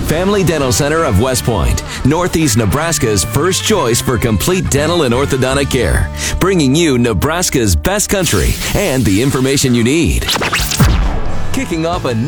Family Dental Center of West Point, Northeast Nebraska's first choice for complete dental and orthodontic care, bringing you Nebraska's best country and the information you need. Kicking off a